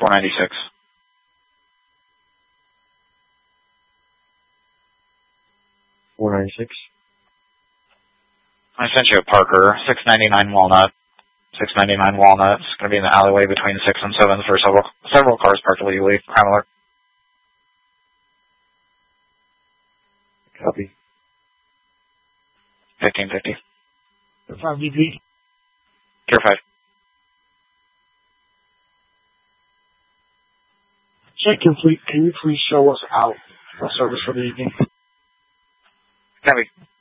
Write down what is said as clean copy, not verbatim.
496. I sent you a Parker, 699 Walnut. 699 Walnut. It's going to be in the alleyway between 6 and 7 for several cars parked illegally. Crime alert. Copy. 1550. 5 VP. Tier 5. Check complete. Can you please show us out a service for the evening? Copy.